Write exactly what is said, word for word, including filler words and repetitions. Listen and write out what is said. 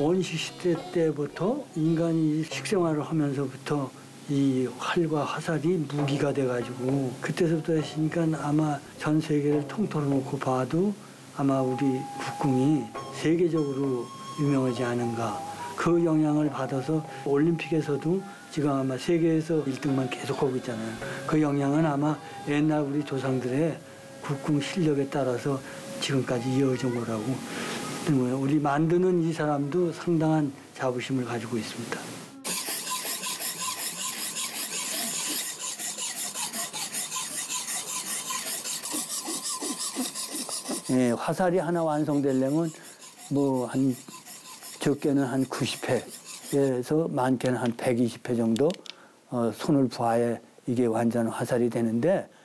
원시 시대 때부터 인간이 식생활을 하면서부터 이 활과 화살이 무기가 돼가지고 그때서부터 했으니까 아마 전 세계를 통틀어 놓고 봐도 아마 우리 국궁이 세계적으로 유명하지 않은가. 그 영향을 받아서 올림픽에서도 지금 아마 세계에서 일 등만 계속하고 있잖아요. 그 영향은 아마 옛날 우리 조상들의 국궁 실력에 따라서 지금까지 이어진 거라고. 우리 만드는 이 사람도 상당한 자부심을 가지고 있습니다. 예, 화살이 하나 완성되려면 뭐 한 적게는 한 구십 회에서 많게는 한 백이십 회 정도 어, 손을 부하에 이게 완전 화살이 되는데